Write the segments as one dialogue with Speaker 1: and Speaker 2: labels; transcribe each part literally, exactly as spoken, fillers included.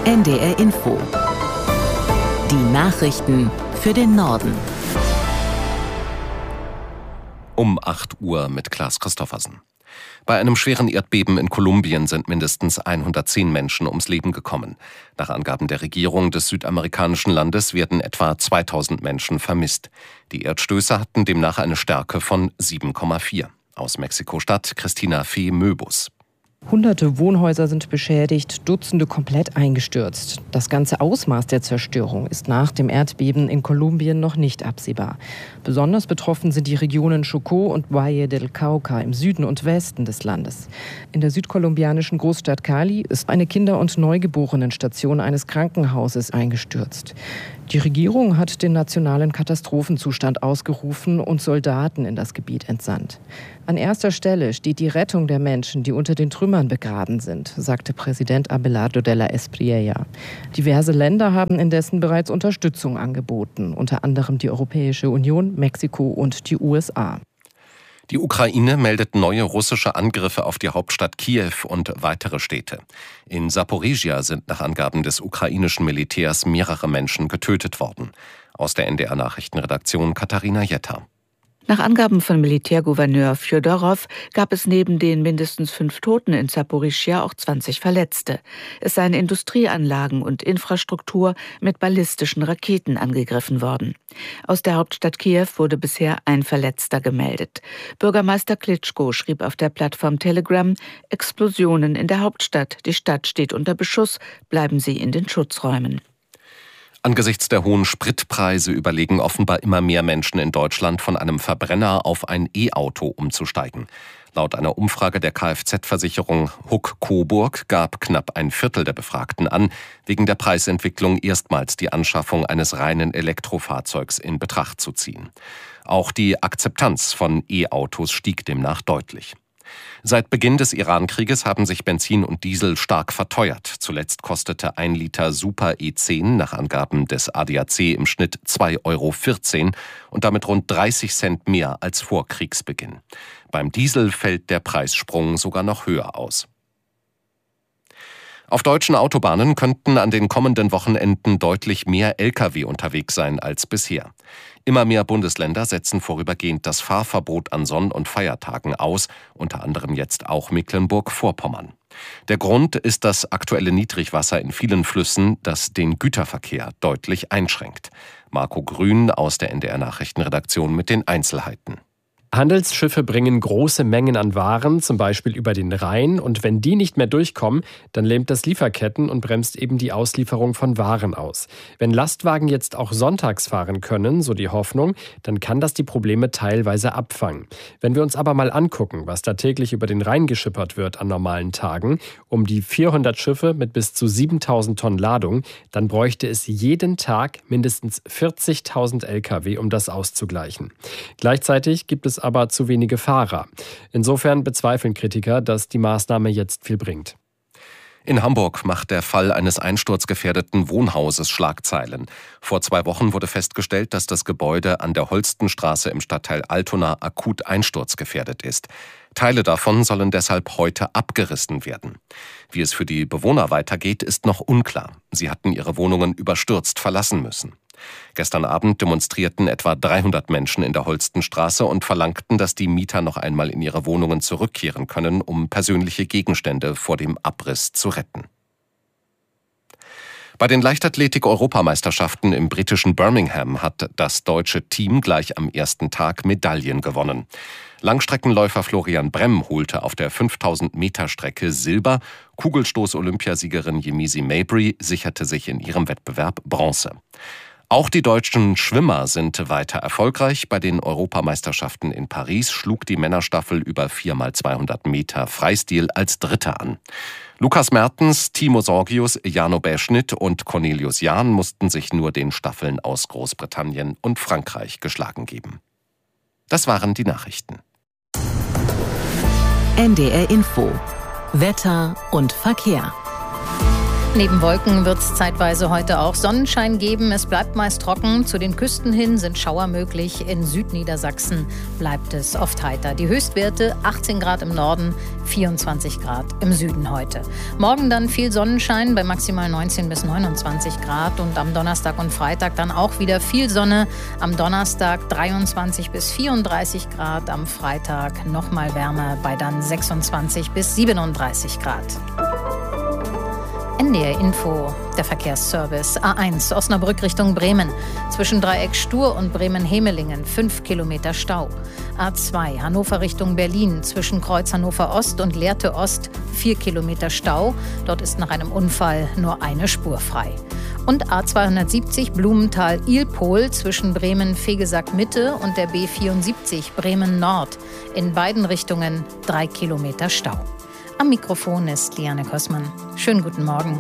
Speaker 1: N D R Info. Die Nachrichten für den Norden.
Speaker 2: Um acht Uhr mit Klaas Christoffersen. Bei einem schweren Erdbeben in Kolumbien sind mindestens hundertzehn Menschen ums Leben gekommen. Nach Angaben der Regierung des südamerikanischen Landes werden etwa zweitausend Menschen vermisst. Die Erdstöße hatten demnach eine Stärke von sieben Komma vier. Aus Mexiko-Stadt Christina Fee-Möbus.
Speaker 3: Hunderte Wohnhäuser sind beschädigt, Dutzende komplett eingestürzt. Das ganze Ausmaß der Zerstörung ist nach dem Erdbeben in Kolumbien noch nicht absehbar. Besonders betroffen sind die Regionen Chocó und Valle del Cauca im Süden und Westen des Landes. In der südkolumbianischen Großstadt Cali ist eine Kinder- und Neugeborenenstation eines Krankenhauses eingestürzt. Die Regierung hat den nationalen Katastrophenzustand ausgerufen und Soldaten in das Gebiet entsandt. An erster Stelle steht die Rettung der Menschen, die unter den Trümmern begraben sind, sagte Präsident Abelardo de la Espriella. Diverse Länder haben indessen bereits Unterstützung angeboten, unter anderem die Europäische Union, Mexiko und die U S A.
Speaker 2: Die Ukraine meldet neue russische Angriffe auf die Hauptstadt Kiew und weitere Städte. In Saporizhia sind nach Angaben des ukrainischen Militärs mehrere Menschen getötet worden. Aus der N D R-Nachrichtenredaktion Katharina Jetter.
Speaker 4: Nach Angaben von Militärgouverneur Fjodorow gab es neben den mindestens fünf Toten in Saporizhia auch zwanzig Verletzte. Es seien Industrieanlagen und Infrastruktur mit ballistischen Raketen angegriffen worden. Aus der Hauptstadt Kiew wurde bisher ein Verletzter gemeldet. Bürgermeister Klitschko schrieb auf der Plattform Telegram: Explosionen in der Hauptstadt. Die Stadt steht unter Beschuss. Bleiben Sie in den Schutzräumen.
Speaker 2: Angesichts der hohen Spritpreise überlegen offenbar immer mehr Menschen in Deutschland, von einem Verbrenner auf ein E-Auto umzusteigen. Laut einer Umfrage der Kfz-Versicherung Huck Coburg gab knapp ein Viertel der Befragten an, wegen der Preisentwicklung erstmals die Anschaffung eines reinen Elektrofahrzeugs in Betracht zu ziehen. Auch die Akzeptanz von E-Autos stieg demnach deutlich. Seit Beginn des Iran-Krieges haben sich Benzin und Diesel stark verteuert. Zuletzt kostete ein Liter Super E zehn nach Angaben des A D A C im Schnitt zwei Euro vierzehn und damit rund dreißig Cent mehr als vor Kriegsbeginn. Beim Diesel fällt der Preissprung sogar noch höher aus. Auf deutschen Autobahnen könnten an den kommenden Wochenenden deutlich mehr L K W unterwegs sein als bisher. Immer mehr Bundesländer setzen vorübergehend das Fahrverbot an Sonn- und Feiertagen aus, unter anderem jetzt auch Mecklenburg-Vorpommern. Der Grund ist das aktuelle Niedrigwasser in vielen Flüssen, das den Güterverkehr deutlich einschränkt. Marco Grün aus der N D R-Nachrichtenredaktion mit den Einzelheiten.
Speaker 5: Handelsschiffe bringen große Mengen an Waren, zum Beispiel über den Rhein, und wenn die nicht mehr durchkommen, dann lähmt das Lieferketten und bremst eben die Auslieferung von Waren aus. Wenn Lastwagen jetzt auch sonntags fahren können, so die Hoffnung, dann kann das die Probleme teilweise abfangen. Wenn wir uns aber mal angucken, was da täglich über den Rhein geschippert wird an normalen Tagen, um die vierhundert Schiffe mit bis zu siebentausend Tonnen Ladung, dann bräuchte es jeden Tag mindestens vierzigtausend L K W, um das auszugleichen. Gleichzeitig gibt es aber zu wenige Fahrer. Insofern bezweifeln Kritiker, dass die Maßnahme jetzt viel bringt.
Speaker 2: In Hamburg macht der Fall eines einsturzgefährdeten Wohnhauses Schlagzeilen. Vor zwei Wochen wurde festgestellt, dass das Gebäude an der Holstenstraße im Stadtteil Altona akut einsturzgefährdet ist. Teile davon sollen deshalb heute abgerissen werden. Wie es für die Bewohner weitergeht, ist noch unklar. Sie hatten ihre Wohnungen überstürzt verlassen müssen. Gestern Abend demonstrierten etwa dreihundert Menschen in der Holstenstraße und verlangten, dass die Mieter noch einmal in ihre Wohnungen zurückkehren können, um persönliche Gegenstände vor dem Abriss zu retten. Bei den Leichtathletik-Europameisterschaften im britischen Birmingham hat das deutsche Team gleich am ersten Tag Medaillen gewonnen. Langstreckenläufer Florian Bremm holte auf der fünftausend Meter Strecke Silber, Kugelstoß-Olympiasiegerin Yemisi Mabry sicherte sich in ihrem Wettbewerb Bronze. Auch die deutschen Schwimmer sind weiter erfolgreich. Bei den Europameisterschaften in Paris schlug die Männerstaffel über vier mal zweihundert Meter Freistil als Dritter an. Lukas Mertens, Timo Sorgius, Jano Beschnitt und Cornelius Jahn mussten sich nur den Staffeln aus Großbritannien und Frankreich geschlagen geben. Das waren die Nachrichten.
Speaker 1: N D R Info. Wetter und Verkehr.
Speaker 6: Neben Wolken wird es zeitweise heute auch Sonnenschein geben. Es bleibt meist trocken. Zu den Küsten hin sind Schauer möglich. In Südniedersachsen bleibt es oft heiter. Die Höchstwerte achtzehn Grad im Norden, vierundzwanzig Grad im Süden heute. Morgen dann viel Sonnenschein bei maximal neunzehn bis neunundzwanzig Grad. Und am Donnerstag und Freitag dann auch wieder viel Sonne. Am Donnerstag dreiundzwanzig bis vierunddreißig Grad. Am Freitag noch mal wärmer bei dann sechsundzwanzig bis siebenunddreißig Grad. N D R Info, der Verkehrsservice. A eins, Osnabrück Richtung Bremen. Zwischen Dreieck Stur und Bremen-Hemelingen fünf Kilometer Stau. A zwei, Hannover Richtung Berlin. Zwischen Kreuz Hannover Ost und Lehrte Ost vier Kilometer Stau. Dort ist nach einem Unfall nur eine Spur frei. Und A zweihundertsiebzig Blumenthal-Ilpol zwischen Bremen-Fegesack-Mitte und der B vierundsiebzig Bremen-Nord. In beiden Richtungen drei Kilometer Stau. Am Mikrofon ist Liane Kossmann. Schönen guten Morgen.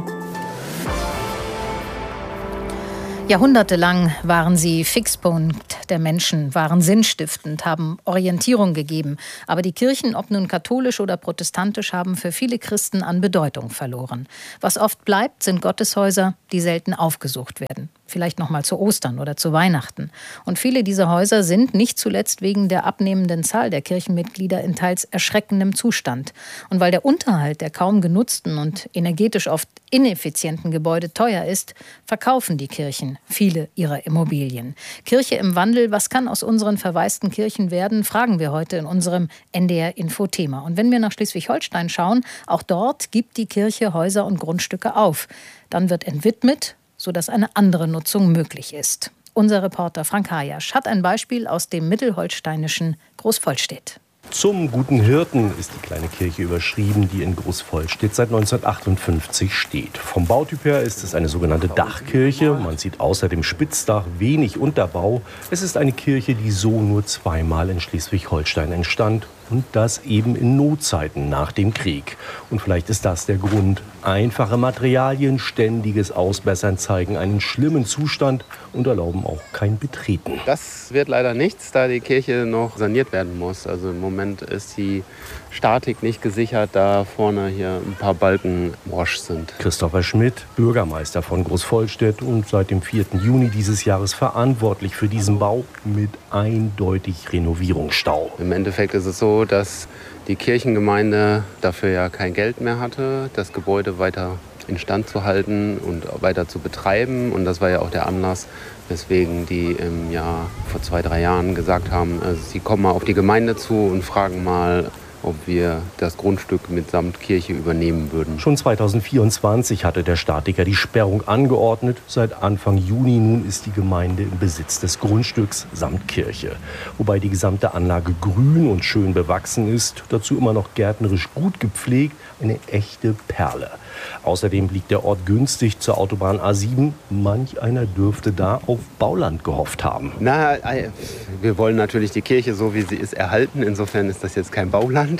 Speaker 6: Jahrhundertelang waren sie Fixpunkt der Menschen, waren sinnstiftend, haben Orientierung gegeben. Aber die Kirchen, ob nun katholisch oder protestantisch, haben für viele Christen an Bedeutung verloren. Was oft bleibt, sind Gotteshäuser, die selten aufgesucht werden. Vielleicht noch mal zu Ostern oder zu Weihnachten. Und viele dieser Häuser sind nicht zuletzt wegen der abnehmenden Zahl der Kirchenmitglieder in teils erschreckendem Zustand. Und weil der Unterhalt der kaum genutzten und energetisch oft ineffizienten Gebäude teuer ist, verkaufen die Kirchen viele ihrer Immobilien. Kirche im Wandel, was kann aus unseren verwaisten Kirchen werden, fragen wir heute in unserem N D R-Info-Thema. Und wenn wir nach Schleswig-Holstein schauen, auch dort gibt die Kirche Häuser und Grundstücke auf. Dann wird entwidmet, sodass eine andere Nutzung möglich ist. Unser Reporter Frank Hajasch hat ein Beispiel aus dem mittelholsteinischen Großvollstedt.
Speaker 7: Zum Guten Hirten ist die kleine Kirche überschrieben, die in Großvollstedt seit neunzehnhundertachtundfünfzig steht. Vom Bautyp her ist es eine sogenannte Dachkirche. Man sieht außer dem Spitzdach wenig Unterbau. Es ist eine Kirche, die so nur zweimal in Schleswig-Holstein entstand. Und das eben in Notzeiten nach dem Krieg. Und vielleicht ist das der Grund. Einfache Materialien, ständiges Ausbessern zeigen einen schlimmen Zustand und erlauben auch kein Betreten.
Speaker 8: Das wird leider nichts, da die Kirche noch saniert werden muss. Also im Moment ist die Statik nicht gesichert, da vorne hier ein paar Balken morsch sind.
Speaker 7: Christopher Schmidt, Bürgermeister von Großvollstedt und seit dem vierten Juni dieses Jahres verantwortlich für diesen Bau mit eindeutig Renovierungsstau.
Speaker 8: Im Endeffekt ist es so, dass die Kirchengemeinde dafür ja kein Geld mehr hatte, das Gebäude weiter instand zu halten und weiter zu betreiben. Und das war ja auch der Anlass, weswegen die im Jahr vor zwei, drei Jahren gesagt haben, sie kommen mal auf die Gemeinde zu und fragen mal, ob wir das Grundstück mitsamt Kirche übernehmen würden.
Speaker 7: Schon zweitausendvierundzwanzig hatte der Statiker die Sperrung angeordnet. Seit Anfang Juni nun ist die Gemeinde im Besitz des Grundstücks samt Kirche. Wobei die gesamte Anlage grün und schön bewachsen ist, dazu immer noch gärtnerisch gut gepflegt, eine echte Perle. Außerdem liegt der Ort günstig zur Autobahn A sieben. Manch einer dürfte da auf Bauland gehofft haben.
Speaker 8: Na, wir wollen natürlich die Kirche so, wie sie ist, erhalten. Insofern ist das jetzt kein Bauland.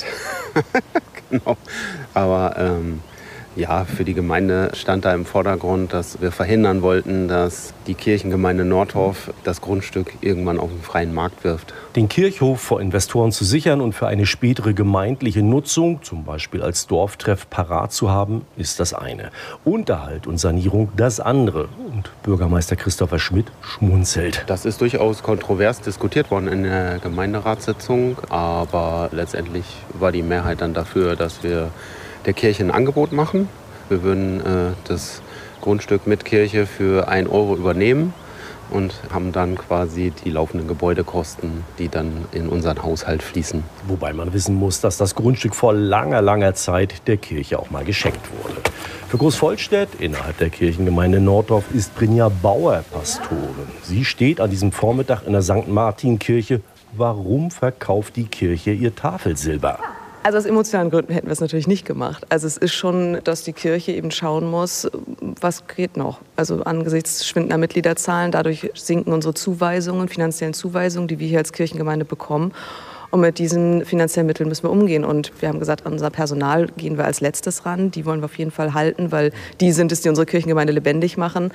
Speaker 8: Genau. Aber ähm, ja, für die Gemeinde stand da im Vordergrund, dass wir verhindern wollten, dass die Kirchengemeinde Nordhof das Grundstück irgendwann auf den freien Markt wirft.
Speaker 7: Den Kirchhof vor Investoren zu sichern und für eine spätere gemeindliche Nutzung, zum Beispiel als Dorftreff, parat zu haben, ist das eine. Unterhalt und Sanierung das andere. Und Bürgermeister Christopher Schmidt schmunzelt.
Speaker 8: Das ist durchaus kontrovers diskutiert worden in der Gemeinderatssitzung, aber letztendlich war die Mehrheit dann dafür, dass wir der Kirche ein Angebot machen. Wir würden äh, das Grundstück mit Kirche für ein Euro übernehmen und haben dann quasi die laufenden Gebäudekosten, die dann in unseren Haushalt fließen.
Speaker 7: Wobei man wissen muss, dass das Grundstück vor langer, langer Zeit der Kirche auch mal geschenkt wurde. Für Großvollstedt, innerhalb der Kirchengemeinde Norddorf, ist Brinja Bauer Pastorin. Sie steht an diesem Vormittag in der Sankt Martin-Kirche. Warum verkauft die Kirche ihr Tafelsilber?
Speaker 9: Also aus emotionalen Gründen hätten wir es natürlich nicht gemacht. Also es ist schon, dass die Kirche eben schauen muss, was geht noch. Also angesichts schwindender Mitgliederzahlen, dadurch sinken unsere Zuweisungen, finanziellen Zuweisungen, die wir hier als Kirchengemeinde bekommen. Und mit diesen finanziellen Mitteln müssen wir umgehen. Und wir haben gesagt, an unser Personal gehen wir als letztes ran. Die wollen wir auf jeden Fall halten, weil die sind es, die unsere Kirchengemeinde lebendig machen.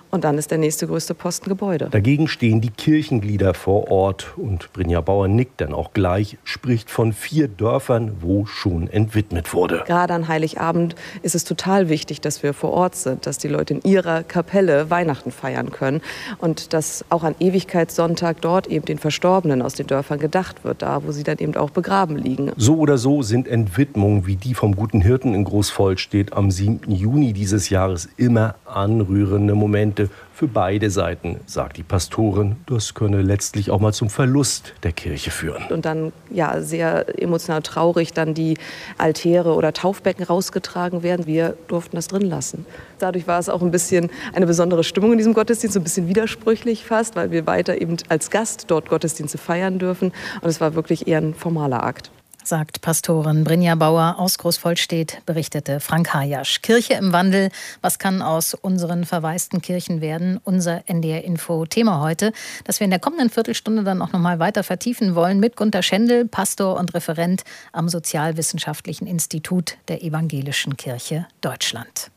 Speaker 9: Und dann ist der nächste größte Posten Gebäude.
Speaker 7: Dagegen stehen die Kirchenglieder vor Ort. Und Brynja Bauer nickt dann auch gleich, spricht von vier Dörfern, wo schon entwidmet wurde.
Speaker 9: Gerade an Heiligabend ist es total wichtig, dass wir vor Ort sind, dass die Leute in ihrer Kapelle Weihnachten feiern können und dass auch an Ewigkeitssonntag dort eben den Verstorbenen aus den Dörfern gedacht wird, da wo sie dann eben auch begraben liegen.
Speaker 7: So oder so sind Entwidmungen wie die vom Guten Hirten in Großvollstedt am siebten Juni dieses Jahres immer anrührende Momente für beide Seiten, sagt die Pastorin. Das könne letztlich auch mal zum Verlust der Kirche führen.
Speaker 9: Und dann ja sehr emotional traurig dann die Altäre oder Taufbecken rausgetragen werden. Wir durften das drin lassen. Dadurch war es auch ein bisschen eine besondere Stimmung in diesem Gottesdienst, so ein bisschen widersprüchlich fast, weil wir weiter eben als Gast dort Gottesdienste feiern dürfen. Und es war wirklich eher ein formaler Akt.
Speaker 6: Sagt Pastorin Brynja Bauer aus Großvollstedt, berichtete Frank Hajasch. Kirche im Wandel, was kann aus unseren verwaisten Kirchen werden? Unser N D R-Info-Thema heute, das wir in der kommenden Viertelstunde dann auch noch mal weiter vertiefen wollen mit Gunter Schendel, Pastor und Referent am Sozialwissenschaftlichen Institut der Evangelischen Kirche Deutschland.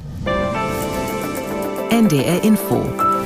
Speaker 1: N D R-Info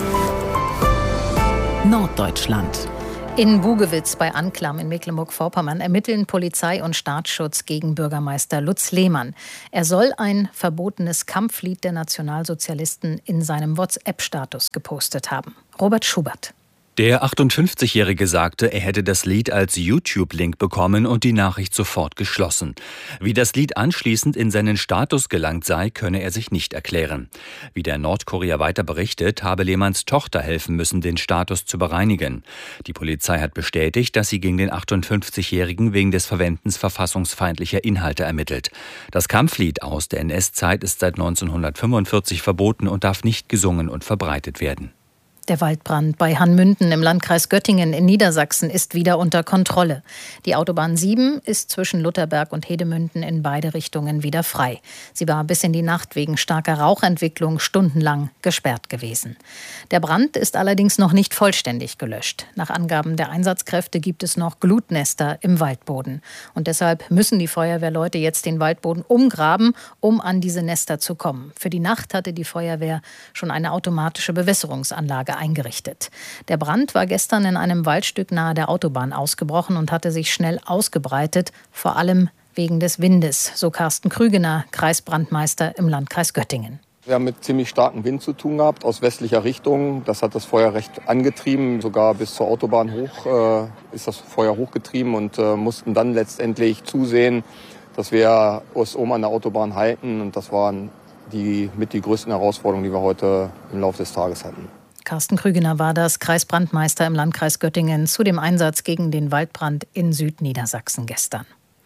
Speaker 1: Norddeutschland.
Speaker 6: In Bugewitz bei Anklam in Mecklenburg-Vorpommern ermitteln Polizei und Staatsschutz gegen Bürgermeister Lutz Lehmann. Er soll ein verbotenes Kampflied der Nationalsozialisten in seinem WhatsApp-Status gepostet haben. Robert Schubert.
Speaker 10: Der achtundfünfzigjährige sagte, er hätte das Lied als YouTube-Link bekommen und die Nachricht sofort geschlossen. Wie das Lied anschließend in seinen Status gelangt sei, könne er sich nicht erklären. Wie der Nordkurier weiter berichtet, habe Lehmanns Tochter helfen müssen, den Status zu bereinigen. Die Polizei hat bestätigt, dass sie gegen den achtundfünfzigjährigen wegen des Verwendens verfassungsfeindlicher Inhalte ermittelt. Das Kampflied aus der N S-Zeit ist seit neunzehnhundertfünfundvierzig verboten und darf nicht gesungen und verbreitet werden.
Speaker 6: Der Waldbrand bei Hannmünden im Landkreis Göttingen in Niedersachsen ist wieder unter Kontrolle. Die Autobahn sieben ist zwischen Lutherberg und Hedemünden in beide Richtungen wieder frei. Sie war bis in die Nacht wegen starker Rauchentwicklung stundenlang gesperrt gewesen. Der Brand ist allerdings noch nicht vollständig gelöscht. Nach Angaben der Einsatzkräfte gibt es noch Glutnester im Waldboden. Und deshalb müssen die Feuerwehrleute jetzt den Waldboden umgraben, um an diese Nester zu kommen. Für die Nacht hatte die Feuerwehr schon eine automatische Bewässerungsanlage eingerichtet. Der Brand war gestern in einem Waldstück nahe der Autobahn ausgebrochen und hatte sich schnell ausgebreitet, vor allem wegen des Windes, so Carsten Krügener, Kreisbrandmeister im Landkreis Göttingen.
Speaker 11: Wir haben mit ziemlich starkem Wind zu tun gehabt, aus westlicher Richtung. Das hat das Feuer recht angetrieben. Sogar bis zur Autobahn hoch äh, ist das Feuer hochgetrieben und äh, mussten dann letztendlich zusehen, dass wir uns oben an der Autobahn halten. Und das waren die mit die größten Herausforderungen, die wir heute im Laufe des Tages hatten.
Speaker 6: Carsten Krügener war das, Kreisbrandmeister im Landkreis Göttingen, zu dem Einsatz gegen den Waldbrand in Südniedersachsen gestern.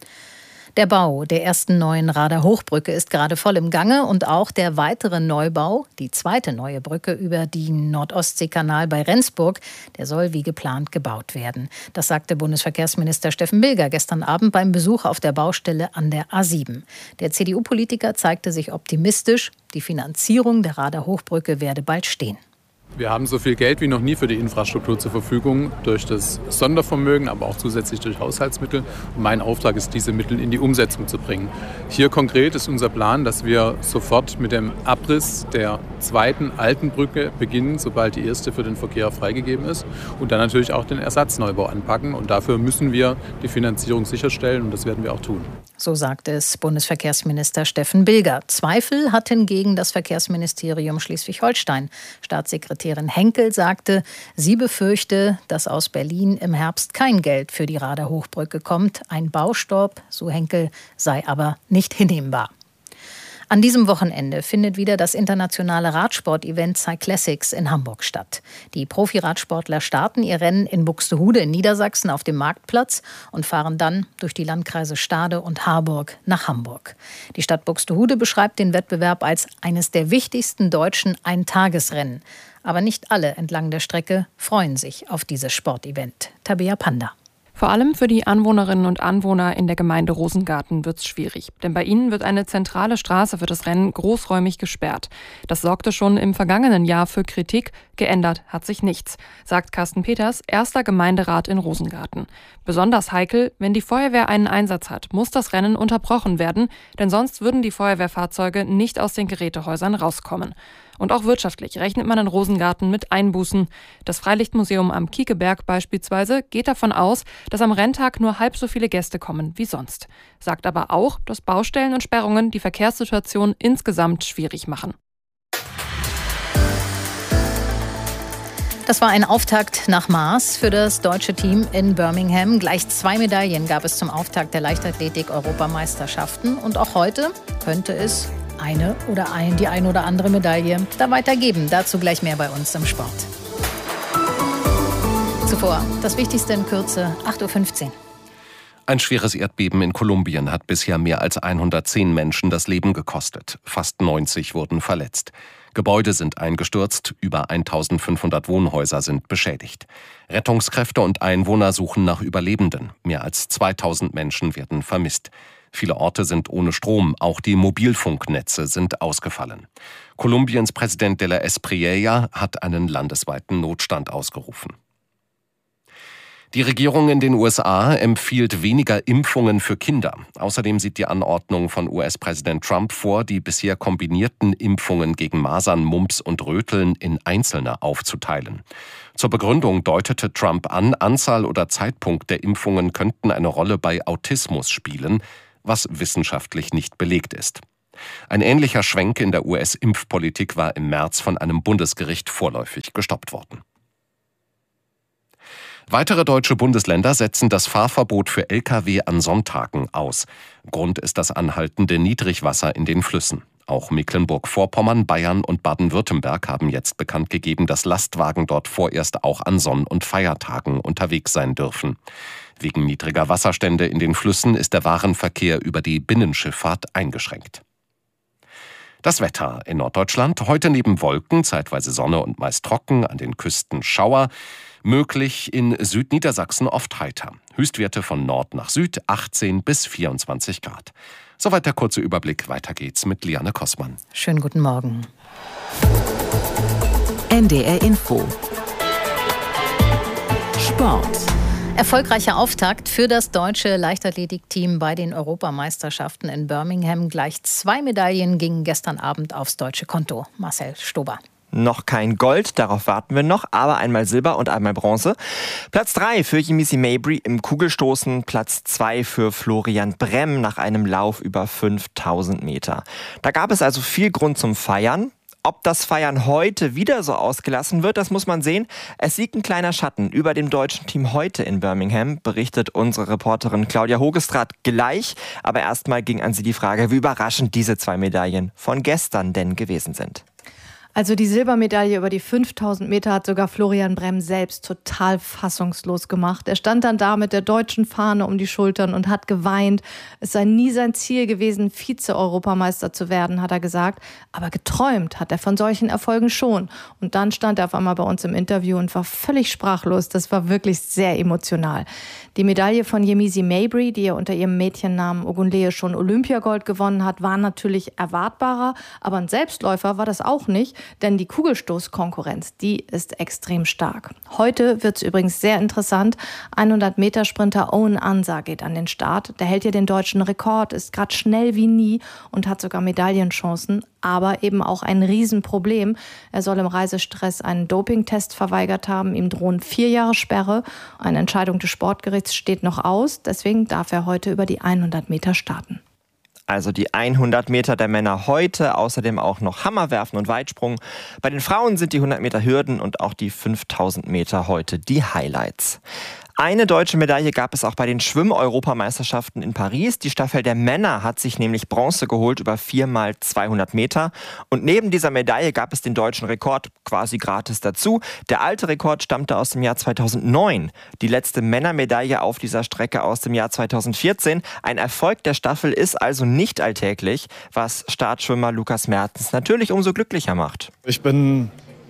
Speaker 6: Der Bau der ersten neuen Rader Hochbrücke ist gerade voll im Gange und auch der weitere Neubau, die zweite neue Brücke über den Nordostseekanal bei Rendsburg, der soll wie geplant gebaut werden. Das sagte Bundesverkehrsminister Steffen Bilger gestern Abend beim Besuch auf der Baustelle an der A sieben. Der C D U-Politiker zeigte sich optimistisch, die Finanzierung der Rader Hochbrücke werde bald stehen.
Speaker 12: Wir haben so viel Geld wie noch nie für die Infrastruktur zur Verfügung, durch das Sondervermögen, aber auch zusätzlich durch Haushaltsmittel. Und mein Auftrag ist, diese Mittel in die Umsetzung zu bringen. Hier konkret ist unser Plan, dass wir sofort mit dem Abriss der zweiten alten Brücke beginnen, sobald die erste für den Verkehr freigegeben ist. Und dann natürlich auch den Ersatzneubau anpacken. Und dafür müssen wir die Finanzierung sicherstellen und das werden wir auch tun.
Speaker 6: So sagt es Bundesverkehrsminister Steffen Bilger. Zweifel hat hingegen das Verkehrsministerium Schleswig-Holstein. Staatssekretärin Henkel sagte, sie befürchte, dass aus Berlin im Herbst kein Geld für die Rader Hochbrücke kommt. Ein Baustopp, so Henkel, sei aber nicht hinnehmbar. An diesem Wochenende findet wieder das internationale Radsport-Event Cyclassics in Hamburg statt. Die Profi-Radsportler starten ihr Rennen in Buxtehude in Niedersachsen auf dem Marktplatz und fahren dann durch die Landkreise Stade und Harburg nach Hamburg. Die Stadt Buxtehude beschreibt den Wettbewerb als eines der wichtigsten deutschen Eintagesrennen. Aber nicht alle entlang der Strecke freuen sich auf dieses Sportevent. Tabea Panda.
Speaker 13: Vor allem für die Anwohnerinnen und Anwohner in der Gemeinde Rosengarten wird's schwierig. Denn bei ihnen wird eine zentrale Straße für das Rennen großräumig gesperrt. Das sorgte schon im vergangenen Jahr für Kritik. Geändert hat sich nichts, sagt Carsten Peters, erster Gemeinderat in Rosengarten. Besonders heikel, wenn die Feuerwehr einen Einsatz hat, muss das Rennen unterbrochen werden, denn sonst würden die Feuerwehrfahrzeuge nicht aus den Gerätehäusern rauskommen. Und auch wirtschaftlich rechnet man in Rosengarten mit Einbußen. Das Freilichtmuseum am Kiekeberg beispielsweise geht davon aus, dass am Renntag nur halb so viele Gäste kommen wie sonst. Sagt aber auch, dass Baustellen und Sperrungen die Verkehrssituation insgesamt schwierig machen.
Speaker 6: Das war ein Auftakt nach Maß für das deutsche Team in Birmingham. Gleich zwei Medaillen gab es zum Auftakt der Leichtathletik-Europameisterschaften. Und auch heute könnte es eine oder ein, die ein oder andere Medaille da weitergeben. Dazu gleich mehr bei uns im Sport. Zuvor das Wichtigste in Kürze, acht Uhr fünfzehn.
Speaker 2: Ein schweres Erdbeben in Kolumbien hat bisher mehr als hundertzehn Menschen das Leben gekostet. Fast neunzig wurden verletzt. Gebäude sind eingestürzt, über eintausendfünfhundert Wohnhäuser sind beschädigt. Rettungskräfte und Einwohner suchen nach Überlebenden. Mehr als zweitausend Menschen werden vermisst. Viele Orte sind ohne Strom, auch die Mobilfunknetze sind ausgefallen. Kolumbiens Präsident de la Espriella hat einen landesweiten Notstand ausgerufen. Die Regierung in den U S A empfiehlt weniger Impfungen für Kinder. Außerdem sieht die Anordnung von U S-Präsident Trump vor, die bisher kombinierten Impfungen gegen Masern, Mumps und Röteln in einzelne aufzuteilen. Zur Begründung deutete Trump an, Anzahl oder Zeitpunkt der Impfungen könnten eine Rolle bei Autismus spielen, was wissenschaftlich nicht belegt ist. Ein ähnlicher Schwenk in der U S-Impfpolitik war im März von einem Bundesgericht vorläufig gestoppt worden. Weitere deutsche Bundesländer setzen das Fahrverbot für L K W an Sonntagen aus. Grund ist das anhaltende Niedrigwasser in den Flüssen. Auch Mecklenburg-Vorpommern, Bayern und Baden-Württemberg haben jetzt bekannt gegeben, dass Lastwagen dort vorerst auch an Sonn- und Feiertagen unterwegs sein dürfen. Wegen niedriger Wasserstände in den Flüssen ist der Warenverkehr über die Binnenschifffahrt eingeschränkt. Das Wetter in Norddeutschland: heute neben Wolken zeitweise Sonne und meist trocken, an den Küsten Schauer. Möglich in Südniedersachsen oft heiter. Höchstwerte von Nord nach Süd achtzehn bis vierundzwanzig Grad. Soweit der kurze Überblick. Weiter geht's mit Liane Kossmann.
Speaker 6: Schönen guten Morgen.
Speaker 1: N D R Info. Sport.
Speaker 6: Erfolgreicher Auftakt für das deutsche Leichtathletikteam bei den Europameisterschaften in Birmingham. Gleich zwei Medaillen gingen gestern Abend aufs deutsche Konto. Marcel Stober.
Speaker 14: Noch kein Gold, darauf warten wir noch, aber einmal Silber und einmal Bronze. Platz drei für Yemisi Mabry im Kugelstoßen, Platz zwei für Florian Bremm nach einem Lauf über fünftausend Meter. Da gab es also viel Grund zum Feiern. Ob das Feiern heute wieder so ausgelassen wird, das muss man sehen. Es liegt ein kleiner Schatten über dem deutschen Team heute in Birmingham, berichtet unsere Reporterin Claudia Hogestraat gleich. Aber erstmal ging an sie die Frage, wie überraschend diese zwei Medaillen von gestern denn gewesen sind.
Speaker 15: Also die Silbermedaille über die fünftausend Meter hat sogar Florian Bremm selbst total fassungslos gemacht. Er stand dann da mit der deutschen Fahne um die Schultern und hat geweint. Es sei nie sein Ziel gewesen, Vize-Europameister zu werden, hat er gesagt. Aber geträumt hat er von solchen Erfolgen schon. Und dann stand er auf einmal bei uns im Interview und war völlig sprachlos. Das war wirklich sehr emotional. Die Medaille von Yemisi Mabry, die er unter ihrem Mädchennamen Ogunleye schon Olympiagold gewonnen hat, war natürlich erwartbarer. Aber ein Selbstläufer war das auch nicht. Denn die Kugelstoßkonkurrenz, die ist extrem stark. Heute wird es übrigens sehr interessant. hundert Meter Sprinter Owen Ansah geht an den Start. Der hält ja den deutschen Rekord, ist gerade schnell wie nie und hat sogar Medaillenchancen. Aber eben auch ein Riesenproblem. Er soll im Reisestress einen Dopingtest verweigert haben. Ihm drohen vier Jahre Sperre. Eine Entscheidung des Sportgerichts steht noch aus. Deswegen darf er heute über die hundert Meter starten.
Speaker 14: Also die hundert Meter der Männer heute, außerdem auch noch Hammerwerfen und Weitsprung. Bei den Frauen sind die hundert Meter Hürden und auch die fünftausend Meter heute die Highlights. Eine deutsche Medaille gab es auch bei den Schwimm-Europameisterschaften in Paris. Die Staffel der Männer hat sich nämlich Bronze geholt über vier mal zweihundert Meter. Und neben dieser Medaille gab es den deutschen Rekord quasi gratis dazu. Der alte Rekord stammte aus dem Jahr zweitausendneun. Die letzte Männermedaille auf dieser Strecke aus dem Jahr zweitausendvierzehn. Ein Erfolg der Staffel ist also nicht alltäglich, was Startschwimmer Lukas Mertens natürlich umso glücklicher macht.
Speaker 16: Ich bin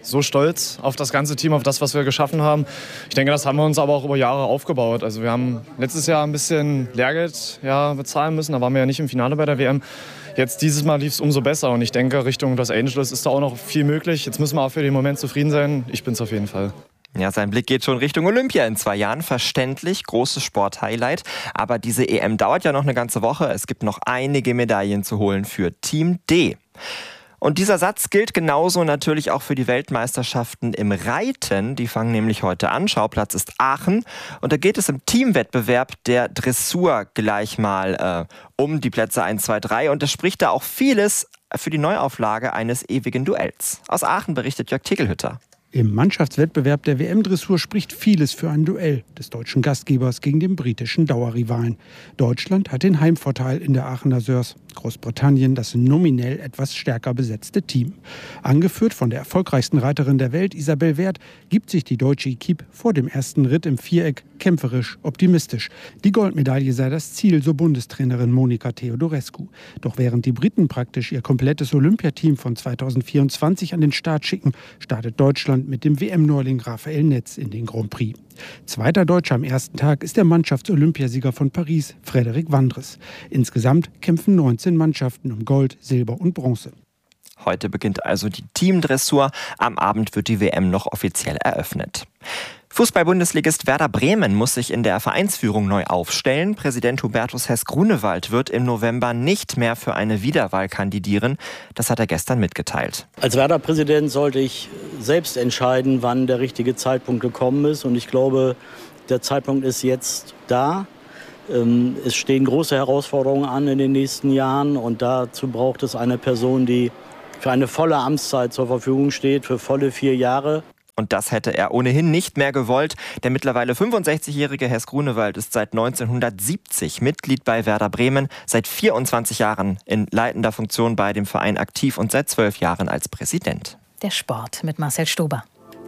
Speaker 16: so stolz auf das ganze Team, auf das, was wir geschaffen haben. Ich denke, das haben wir uns aber auch über Jahre aufgebaut. Also wir haben letztes Jahr ein bisschen Lehrgeld ja, bezahlen müssen. Da waren wir ja nicht im Finale bei der W M. Jetzt dieses Mal lief es umso besser. Und ich denke, Richtung Los Angeles ist da auch noch viel möglich. Jetzt müssen wir auch für den Moment zufrieden sein. Ich bin es auf jeden Fall.
Speaker 14: Ja, sein Blick geht schon Richtung Olympia in zwei Jahren. Verständlich, großes Sporthighlight. Aber diese E M dauert ja noch eine ganze Woche. Es gibt noch einige Medaillen zu holen für Team D. Und dieser Satz gilt genauso natürlich auch für die Weltmeisterschaften im Reiten. Die fangen nämlich heute an. Schauplatz ist Aachen. Und da geht es im Teamwettbewerb der Dressur gleich mal äh, um die Plätze eins, zwei, drei. Und es spricht da auch vieles für die Neuauflage eines ewigen Duells. Aus Aachen berichtet Jörg Tegelhütter.
Speaker 17: Im Mannschaftswettbewerb der W M-Dressur spricht vieles für ein Duell des deutschen Gastgebers gegen den britischen Dauerrivalen. Deutschland hat den Heimvorteil in der Aachener Sörs. Großbritannien das nominell etwas stärker besetzte Team. Angeführt von der erfolgreichsten Reiterin der Welt, Isabel Wert, gibt sich die deutsche Equipe vor dem ersten Ritt im Viereck kämpferisch optimistisch. Die Goldmedaille sei das Ziel, so Bundestrainerin Monika Theodorescu. Doch während die Briten praktisch ihr komplettes Olympiateam von zweitausendvierundzwanzig an den Start schicken, startet Deutschland mit dem W M-Neuling Rafael Netz in den Grand Prix. Zweiter Deutscher am ersten Tag ist der Mannschafts-Olympiasieger von Paris, Frederik Wandres. Insgesamt kämpfen neunzehn Mannschaften um Gold, Silber und Bronze.
Speaker 14: Heute beginnt also die Teamdressur. Am Abend wird die W M noch offiziell eröffnet. Fußball-Bundesligist Werder Bremen muss sich in der Vereinsführung neu aufstellen. Präsident Hubertus Hess-Grunewald wird im November nicht mehr für eine Wiederwahl kandidieren. Das hat er gestern mitgeteilt.
Speaker 18: Als Werder-Präsident sollte ich selbst entscheiden, wann der richtige Zeitpunkt gekommen ist. Und ich glaube, der Zeitpunkt ist jetzt da. Es stehen große Herausforderungen an in den nächsten Jahren. Und dazu braucht es eine Person, die für eine volle Amtszeit zur Verfügung steht, für volle vier Jahre.
Speaker 14: Und das hätte er ohnehin nicht mehr gewollt. Der mittlerweile fünfundsechzigjährige Hess-Grunewald ist seit neunzehnhundertsiebzig Mitglied bei Werder Bremen, seit vierundzwanzig Jahren in leitender Funktion bei dem Verein aktiv und seit zwölf Jahren als Präsident.
Speaker 6: Der Sport mit Marcel Stober.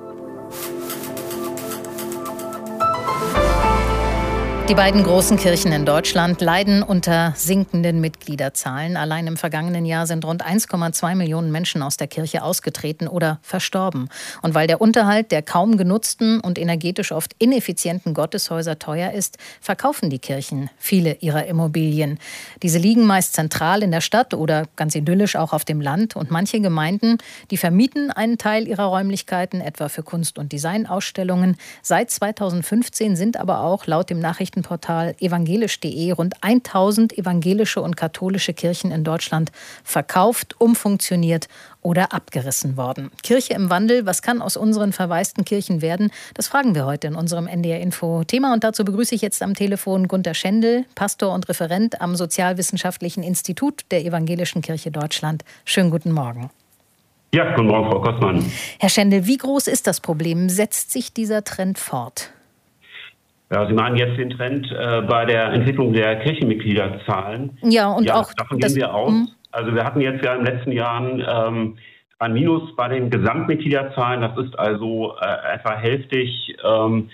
Speaker 6: Die beiden großen Kirchen in Deutschland leiden unter sinkenden Mitgliederzahlen. Allein im vergangenen Jahr sind rund eins Komma zwei Millionen Menschen aus der Kirche ausgetreten oder verstorben. Und weil der Unterhalt der kaum genutzten und energetisch oft ineffizienten Gotteshäuser teuer ist, verkaufen die Kirchen viele ihrer Immobilien. Diese liegen meist zentral in der Stadt oder ganz idyllisch auch auf dem Land. Und manche Gemeinden, die vermieten einen Teil ihrer Räumlichkeiten, etwa für Kunst- und Designausstellungen. Seit zweitausendfünfzehn sind aber auch laut dem Nachrichten Portal evangelisch punkt de rund tausend evangelische und katholische Kirchen in Deutschland verkauft, umfunktioniert oder abgerissen worden. Kirche im Wandel, was kann aus unseren verwaisten Kirchen werden? Das fragen wir heute in unserem N D R-Info-Thema. Und dazu begrüße ich jetzt am Telefon Gunter Schendel, Pastor und Referent am Sozialwissenschaftlichen Institut der Evangelischen Kirche Deutschland. Schönen guten Morgen.
Speaker 19: Ja, guten Morgen, Frau Kossmann.
Speaker 6: Herr Schendel, wie groß ist das Problem? Setzt sich dieser Trend fort?
Speaker 19: Ja, Sie meinen jetzt den Trend äh, bei der Entwicklung der Kirchenmitgliederzahlen.
Speaker 6: Ja, und
Speaker 19: ja,
Speaker 6: auch
Speaker 19: davon
Speaker 6: das,
Speaker 19: gehen wir aus.
Speaker 6: Mh.
Speaker 19: Also wir hatten jetzt ja in den letzten Jahren ähm, ein Minus bei den Gesamtmitgliederzahlen. Das ist also äh, etwa hälftig ähm,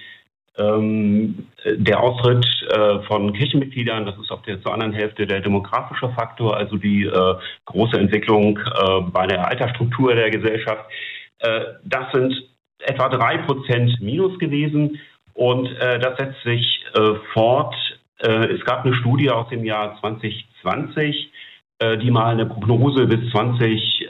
Speaker 19: ähm, der Austritt äh, von Kirchenmitgliedern. Das ist auf der zur anderen Hälfte der demografische Faktor, also die äh, große Entwicklung äh, bei der Altersstruktur der Gesellschaft. Äh, das sind etwa drei Prozent Minus gewesen. Und äh, das setzt sich äh, fort. Äh, es gab eine Studie aus dem Jahr zwanzig zwanzig, äh, die mal eine Prognose bis zwanzig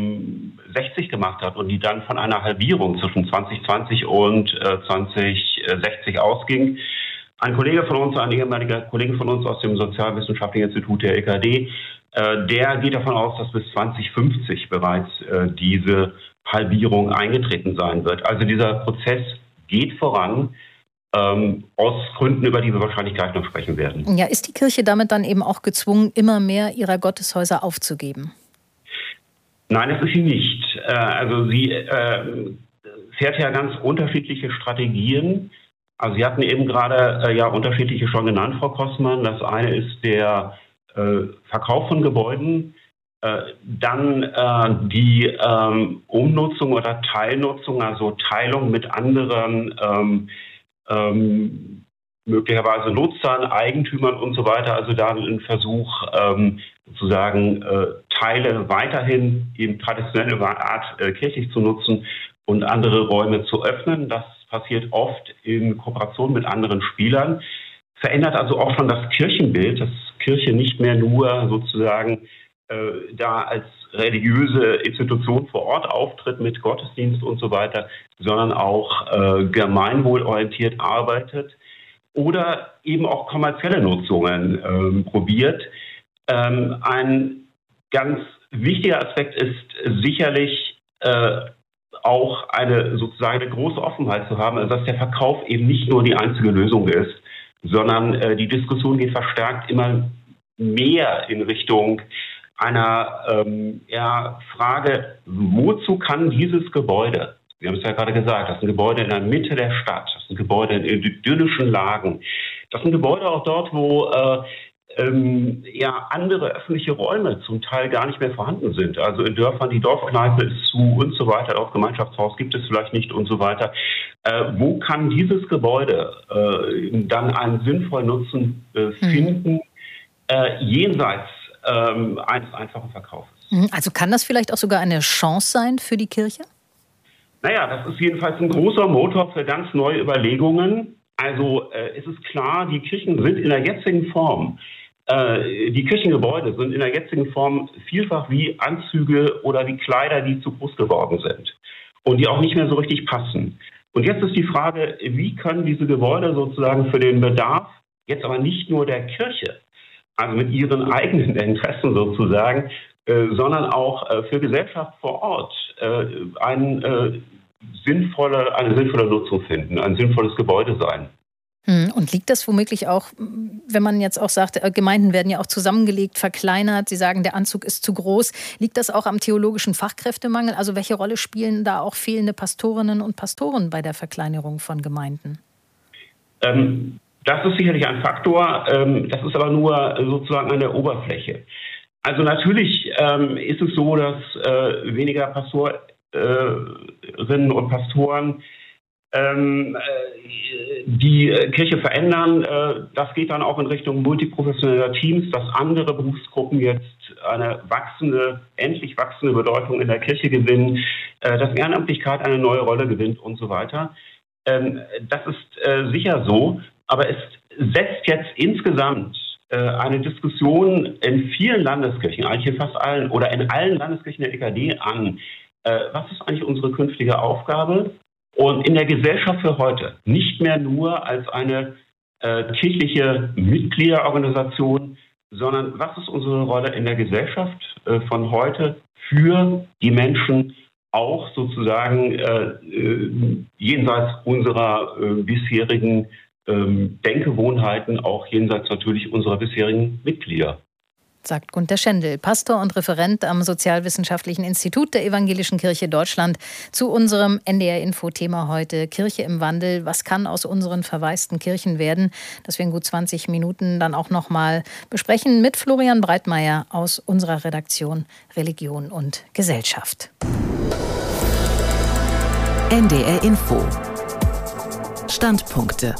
Speaker 19: sechzig gemacht hat und die dann von einer Halbierung zwischen zwanzig zwanzig und äh, zwanzig sechzig ausging. Ein Kollege von uns, ein ehemaliger Kollege von uns aus dem Sozialwissenschaftlichen Institut der E K D, äh, der geht davon aus, dass bis zwanzig fünfzig bereits äh, diese Halbierung eingetreten sein wird. Also dieser Prozess geht voran. Ähm, aus Gründen, über die wir wahrscheinlich gleich noch sprechen werden.
Speaker 6: Ja, ist die Kirche damit dann eben auch gezwungen, immer mehr ihrer Gotteshäuser aufzugeben?
Speaker 19: Nein, das ist sie nicht. Äh, also sie äh, fährt ja ganz unterschiedliche Strategien. Also Sie hatten eben gerade äh, ja unterschiedliche schon genannt, Frau Kossmann. Das eine ist der äh, Verkauf von Gebäuden. Äh, dann äh, die ähm, Umnutzung oder Teilnutzung, also Teilung mit anderen ähm, Ähm, möglicherweise Nutzern, Eigentümern und so weiter, also da ein Versuch, ähm, sozusagen äh, Teile weiterhin eben traditionelle Art äh, kirchlich zu nutzen und andere Räume zu öffnen. Das passiert oft in Kooperation mit anderen Spielern. Verändert also auch schon das Kirchenbild, dass Kirche nicht mehr nur sozusagen äh, da als religiöse Institution vor Ort auftritt mit Gottesdienst und so weiter, sondern auch äh, gemeinwohlorientiert arbeitet oder eben auch kommerzielle Nutzungen ähm, probiert. Ähm, ein ganz wichtiger Aspekt ist sicherlich äh, auch eine sozusagen eine große Offenheit zu haben, also dass der Verkauf eben nicht nur die einzige Lösung ist, sondern äh, die Diskussion geht verstärkt immer mehr in Richtung einer ähm, ja, Frage, wozu kann dieses Gebäude, Sie haben es ja gerade gesagt, das sind Gebäude in der Mitte der Stadt, das sind Gebäude in idyllischen Lagen, das sind Gebäude auch dort, wo äh, ähm, ja, andere öffentliche Räume zum Teil gar nicht mehr vorhanden sind. Also in Dörfern, die Dorfkneipe ist zu und so weiter, auch Gemeinschaftshaus gibt es vielleicht nicht und so weiter. Äh, wo kann dieses Gebäude äh, dann einen sinnvollen Nutzen äh, finden, mhm. äh, jenseits ähm, eines einfachen Verkaufs?
Speaker 6: Also kann das vielleicht auch sogar eine Chance sein für die Kirche?
Speaker 19: Naja, das ist jedenfalls ein großer Motor für ganz neue Überlegungen. Also äh, es ist klar, die Kirchen sind in der jetzigen Form, äh, die Kirchengebäude sind in der jetzigen Form vielfach wie Anzüge oder wie Kleider, die zu groß geworden sind und die auch nicht mehr so richtig passen. Und jetzt ist die Frage, wie können diese Gebäude sozusagen für den Bedarf, jetzt aber nicht nur der Kirche, also mit ihren eigenen Interessen sozusagen, äh, sondern auch äh, für Gesellschaft vor Ort äh, ein äh, sinnvolle, eine sinnvolle Nutzung finden, ein sinnvolles Gebäude sein.
Speaker 6: Und liegt das womöglich auch, wenn man jetzt auch sagt, Gemeinden werden ja auch zusammengelegt, verkleinert, Sie sagen, der Anzug ist zu groß, liegt das auch am theologischen Fachkräftemangel? Also welche Rolle spielen da auch fehlende Pastorinnen und Pastoren bei der Verkleinerung von Gemeinden?
Speaker 19: Ähm, das ist sicherlich ein Faktor, ähm, das ist aber nur sozusagen an der Oberfläche. Also natürlich ähm, ist es so, dass äh, weniger Pastor Pastorinnen und Pastoren ähm, die Kirche verändern. Äh, das geht dann auch in Richtung multiprofessioneller Teams, dass andere Berufsgruppen jetzt eine wachsende, endlich wachsende Bedeutung in der Kirche gewinnen, äh, dass Ehrenamtlichkeit eine neue Rolle gewinnt und so weiter. Ähm, das ist äh, sicher so, aber es setzt jetzt insgesamt äh, eine Diskussion in vielen Landeskirchen, eigentlich in fast allen oder in allen Landeskirchen der E K D an. Was ist eigentlich unsere künftige Aufgabe? Und in der Gesellschaft für heute nicht mehr nur als eine äh, kirchliche Mitgliederorganisation, sondern was ist unsere Rolle in der Gesellschaft äh, von heute für die Menschen, auch sozusagen äh, äh, jenseits unserer äh, bisherigen äh, Denkgewohnheiten, auch jenseits natürlich unserer bisherigen Mitglieder.
Speaker 6: Sagt Gunter Schendel, Pastor und Referent am Sozialwissenschaftlichen Institut der Evangelischen Kirche Deutschland, zu unserem N D R-Info-Thema heute Kirche im Wandel. Was kann aus unseren verwaisten Kirchen werden? Das wir in gut zwanzig Minuten dann auch noch mal besprechen mit Florian Breitmeier aus unserer Redaktion Religion und Gesellschaft.
Speaker 1: N D R-Info. Standpunkte.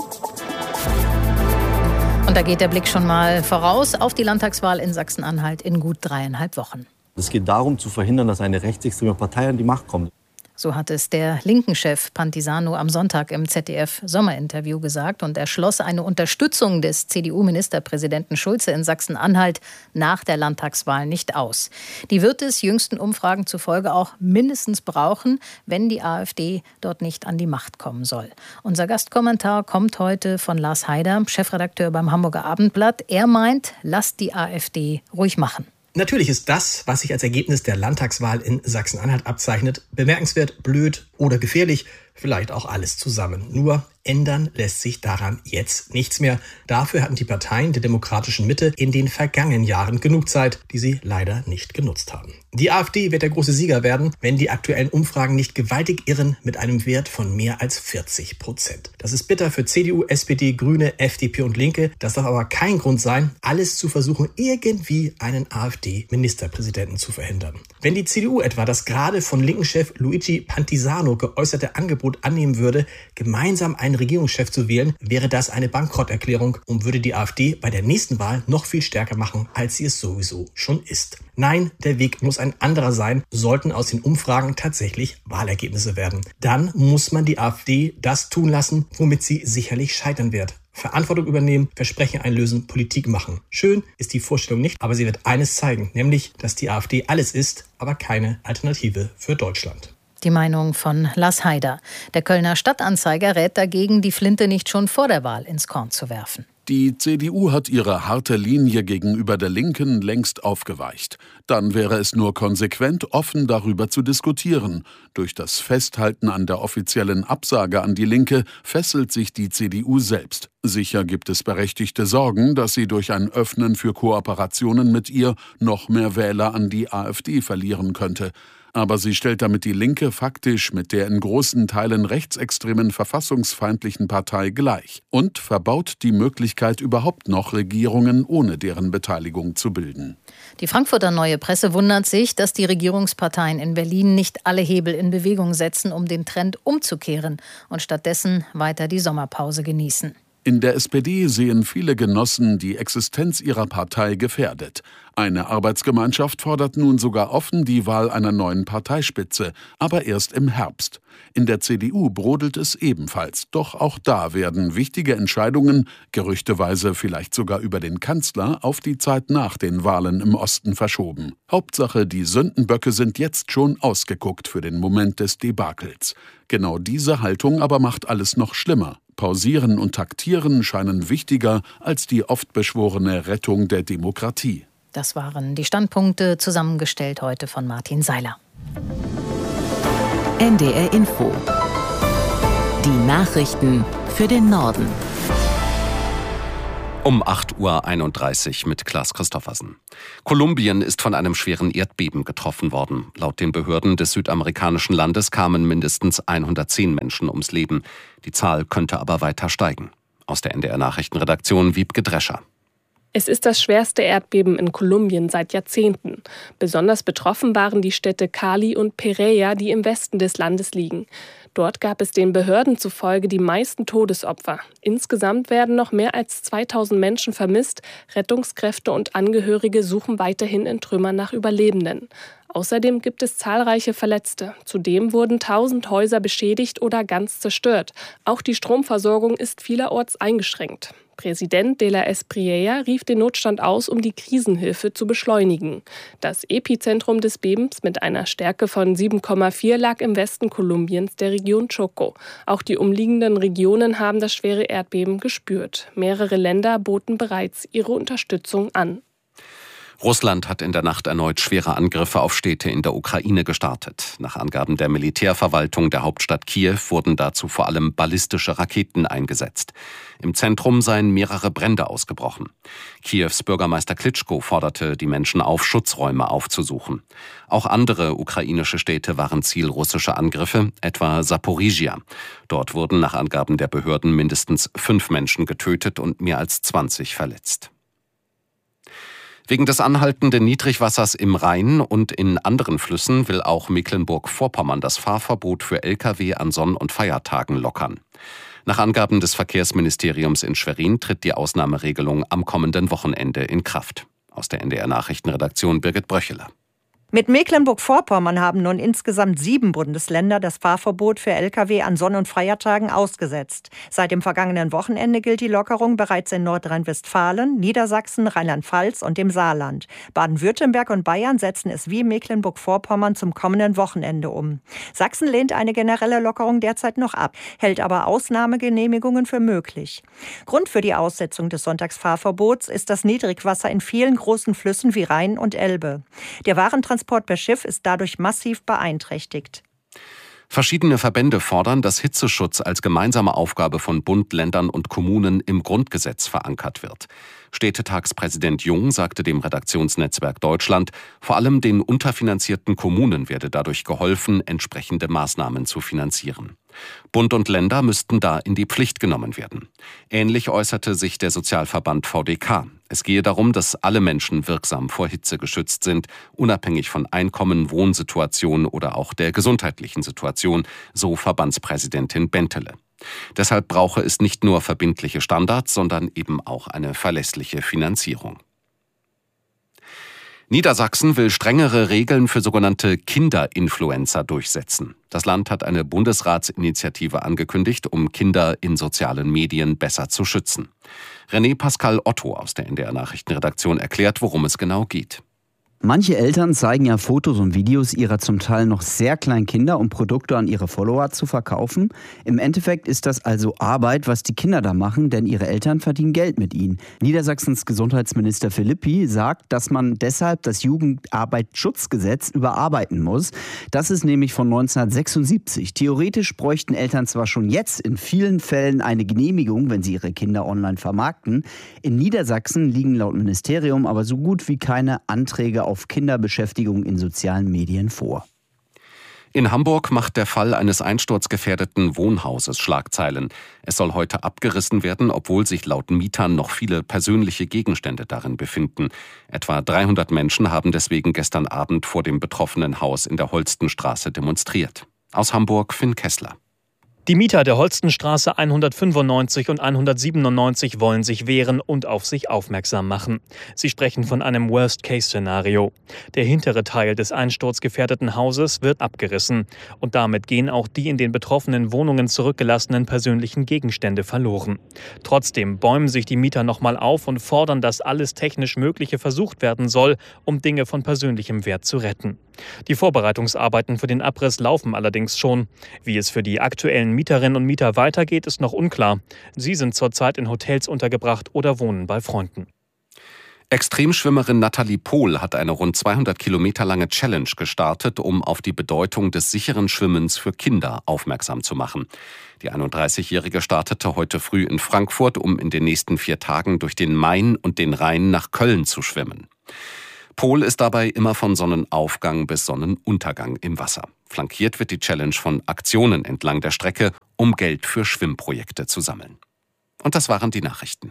Speaker 6: Und da geht der Blick schon mal voraus auf die Landtagswahl in Sachsen-Anhalt in gut dreieinhalb Wochen.
Speaker 20: Es geht darum, zu verhindern, dass eine rechtsextreme Partei an die Macht kommt.
Speaker 6: So hat es der Linken-Chef Pantisano am Sonntag im Z D F-Sommerinterview gesagt. Und er schloss eine Unterstützung des C D U-Ministerpräsidenten Schulze in Sachsen-Anhalt nach der Landtagswahl nicht aus. Die wird es jüngsten Umfragen zufolge auch mindestens brauchen, wenn die AfD dort nicht an die Macht kommen soll. Unser Gastkommentar kommt heute von Lars Haider, Chefredakteur beim Hamburger Abendblatt. Er meint, lasst die AfD ruhig machen.
Speaker 21: Natürlich ist das, was sich als Ergebnis der Landtagswahl in Sachsen-Anhalt abzeichnet, bemerkenswert, blöd oder gefährlich, vielleicht auch alles zusammen. Nur ändern lässt sich daran jetzt nichts mehr. Dafür hatten die Parteien der demokratischen Mitte in den vergangenen Jahren genug Zeit, die sie leider nicht genutzt haben. Die AfD wird der große Sieger werden, wenn die aktuellen Umfragen nicht gewaltig irren mit einem Wert von mehr als vierzig Prozent. Das ist bitter für C D U, S P D, Grüne, F D P und Linke. Das darf aber kein Grund sein, alles zu versuchen, irgendwie einen AfD-Ministerpräsidenten zu verhindern. Wenn die C D U etwa das gerade von Linken-Chef Luigi Pantisano Bolzano geäußerte Angebot annehmen würde, gemeinsam einen Regierungschef zu wählen, wäre das eine Bankrotterklärung und würde die AfD bei der nächsten Wahl noch viel stärker machen, als sie es sowieso schon ist. Nein, der Weg muss ein anderer sein, sollten aus den Umfragen tatsächlich Wahlergebnisse werden. Dann muss man die AfD das tun lassen, womit sie sicherlich scheitern wird. Verantwortung übernehmen, Versprechen einlösen, Politik machen. Schön ist die Vorstellung nicht, aber sie wird eines zeigen, nämlich, dass die AfD alles ist, aber keine Alternative für Deutschland.
Speaker 6: Die Meinung von Lars Haider. Der Kölner Stadtanzeiger rät dagegen, die Flinte nicht schon vor der Wahl ins Korn zu werfen.
Speaker 3: Die C D U hat ihre harte Linie gegenüber der Linken längst aufgeweicht. Dann wäre es nur konsequent, offen darüber zu diskutieren. Durch das Festhalten an der offiziellen Absage an die Linke fesselt sich die C D U selbst. Sicher gibt es berechtigte Sorgen, dass sie durch ein Öffnen für Kooperationen mit ihr noch mehr Wähler an die AfD verlieren könnte. Aber sie stellt damit die Linke faktisch mit der in großen Teilen rechtsextremen verfassungsfeindlichen Partei gleich und verbaut die Möglichkeit, überhaupt noch Regierungen ohne deren Beteiligung zu bilden.
Speaker 6: Die Frankfurter Neue Presse wundert sich, dass die Regierungsparteien in Berlin nicht alle Hebel in Bewegung setzen, um den Trend umzukehren und stattdessen weiter die Sommerpause genießen.
Speaker 3: In der S P D sehen viele Genossen die Existenz ihrer Partei gefährdet. Eine Arbeitsgemeinschaft fordert nun sogar offen die Wahl einer neuen Parteispitze, aber erst im Herbst. In der C D U brodelt es ebenfalls, doch auch da werden wichtige Entscheidungen, gerüchteweise vielleicht sogar über den Kanzler, auf die Zeit nach den Wahlen im Osten verschoben. Hauptsache, die Sündenböcke sind jetzt schon ausgeguckt für den Moment des Debakels. Genau diese Haltung aber macht alles noch schlimmer. Pausieren und Taktieren scheinen wichtiger als die oft beschworene Rettung der Demokratie.
Speaker 6: Das waren die Standpunkte, zusammengestellt heute von Martin Seiler.
Speaker 1: N D R Info. Die Nachrichten für den Norden.
Speaker 2: Um acht Uhr einunddreißig mit Klaas Christoffersen. Kolumbien ist von einem schweren Erdbeben getroffen worden. Laut den Behörden des südamerikanischen Landes kamen mindestens hundertzehn Menschen ums Leben. Die Zahl könnte aber weiter steigen. Aus der N D R-Nachrichtenredaktion Wiebke Drescher.
Speaker 22: Es ist das schwerste Erdbeben in Kolumbien seit Jahrzehnten. Besonders betroffen waren die Städte Cali und Pereira, die im Westen des Landes liegen. Dort gab es den Behörden zufolge die meisten Todesopfer. Insgesamt werden noch mehr als zweitausend Menschen vermisst. Rettungskräfte und Angehörige suchen weiterhin in Trümmern nach Überlebenden. Außerdem gibt es zahlreiche Verletzte. Zudem wurden tausend Häuser beschädigt oder ganz zerstört. Auch die Stromversorgung ist vielerorts eingeschränkt. Präsident de la Espriella rief den Notstand aus, um die Krisenhilfe zu beschleunigen. Das Epizentrum des Bebens mit einer Stärke von sieben Komma vier lag im Westen Kolumbiens, der Region Chocó. Auch die umliegenden Regionen haben das schwere Erdbeben gespürt. Mehrere Länder boten bereits ihre Unterstützung an.
Speaker 2: Russland hat in der Nacht erneut schwere Angriffe auf Städte in der Ukraine gestartet. Nach Angaben der Militärverwaltung der Hauptstadt Kiew wurden dazu vor allem ballistische Raketen eingesetzt. Im Zentrum seien mehrere Brände ausgebrochen. Kiews Bürgermeister Klitschko forderte die Menschen auf, Schutzräume aufzusuchen. Auch andere ukrainische Städte waren Ziel russischer Angriffe, etwa Saporizhia. Dort wurden nach Angaben der Behörden mindestens fünf Menschen getötet und mehr als zwanzig verletzt. Wegen des anhaltenden Niedrigwassers im Rhein und in anderen Flüssen will auch Mecklenburg-Vorpommern das Fahrverbot für L K W an Sonn- und Feiertagen lockern. Nach Angaben des Verkehrsministeriums in Schwerin tritt die Ausnahmeregelung am kommenden Wochenende in Kraft. Aus der N D R-Nachrichtenredaktion Birgit Bröcheler.
Speaker 23: Mit Mecklenburg-Vorpommern haben nun insgesamt sieben Bundesländer das Fahrverbot für L K W an Sonn- und Feiertagen ausgesetzt. Seit dem vergangenen Wochenende gilt die Lockerung bereits in Nordrhein-Westfalen, Niedersachsen, Rheinland-Pfalz und dem Saarland. Baden-Württemberg und Bayern setzen es wie Mecklenburg-Vorpommern zum kommenden Wochenende um. Sachsen lehnt eine generelle Lockerung derzeit noch ab, hält aber Ausnahmegenehmigungen für möglich. Grund für die Aussetzung des Sonntagsfahrverbots ist das Niedrigwasser in vielen großen Flüssen wie Rhein und Elbe. Der Warentransport Transport per Schiff ist dadurch massiv beeinträchtigt.
Speaker 2: Verschiedene Verbände fordern, dass Hitzeschutz als gemeinsame Aufgabe von Bund, Ländern und Kommunen im Grundgesetz verankert wird. Städtetagspräsident Jung sagte dem Redaktionsnetzwerk Deutschland, vor allem den unterfinanzierten Kommunen werde dadurch geholfen, entsprechende Maßnahmen zu finanzieren. Bund und Länder müssten da in die Pflicht genommen werden. Ähnlich äußerte sich der Sozialverband V D K. Es gehe darum, dass alle Menschen wirksam vor Hitze geschützt sind, unabhängig von Einkommen, Wohnsituation oder auch der gesundheitlichen Situation, so Verbandspräsidentin Bentele. Deshalb brauche es nicht nur verbindliche Standards, sondern eben auch eine verlässliche Finanzierung. Niedersachsen will strengere Regeln für sogenannte Kinderinfluencer durchsetzen. Das Land hat eine Bundesratsinitiative angekündigt, um Kinder in sozialen Medien besser zu schützen. René Pascal Otto aus der N D R-Nachrichtenredaktion erklärt, worum es genau geht.
Speaker 4: Manche Eltern zeigen ja Fotos und Videos ihrer zum Teil noch sehr kleinen Kinder, um Produkte an ihre Follower zu verkaufen. Im Endeffekt ist das also Arbeit, was die Kinder da machen, denn ihre Eltern verdienen Geld mit ihnen. Niedersachsens Gesundheitsminister Philippi sagt, dass man deshalb das Jugendarbeitsschutzgesetz überarbeiten muss. Das ist nämlich von neunzehnhundertsechsundsiebzig. Theoretisch bräuchten Eltern zwar schon jetzt in vielen Fällen eine Genehmigung, wenn sie ihre Kinder online vermarkten. In Niedersachsen liegen laut Ministerium aber so gut wie keine Anträge auf auf Kinderbeschäftigung in sozialen Medien vor.
Speaker 2: In Hamburg macht der Fall eines einsturzgefährdeten Wohnhauses Schlagzeilen. Es soll heute abgerissen werden, obwohl sich laut Mietern noch viele persönliche Gegenstände darin befinden. Etwa dreihundert Menschen haben deswegen gestern Abend vor dem betroffenen Haus in der Holstenstraße demonstriert. Aus Hamburg Finn Kessler.
Speaker 5: Die Mieter der Holstenstraße hundertfünfundneunzig und hundertsiebenundneunzig wollen sich wehren und auf sich aufmerksam machen. Sie sprechen von einem Worst-Case-Szenario. Der hintere Teil des einsturzgefährdeten Hauses wird abgerissen. Und damit gehen auch die in den betroffenen Wohnungen zurückgelassenen persönlichen Gegenstände verloren. Trotzdem bäumen sich die Mieter nochmal auf und fordern, dass alles technisch Mögliche versucht werden soll, um Dinge von persönlichem Wert zu retten. Die Vorbereitungsarbeiten für den Abriss laufen allerdings schon. Wie es für die aktuellen Mieterinnen und Mieter weitergeht, ist noch unklar. Sie sind zurzeit in Hotels untergebracht oder wohnen bei Freunden.
Speaker 2: Extremschwimmerin Nathalie Pohl hat eine rund zweihundert Kilometer lange Challenge gestartet, um auf die Bedeutung des sicheren Schwimmens für Kinder aufmerksam zu machen. Die einunddreißigjährige startete heute früh in Frankfurt, um in den nächsten vier Tagen durch den Main und den Rhein nach Köln zu schwimmen. Pohl ist dabei immer von Sonnenaufgang bis Sonnenuntergang im Wasser. Flankiert wird die Challenge von Aktionen entlang der Strecke, um Geld für Schwimmprojekte zu sammeln. Und das waren die Nachrichten.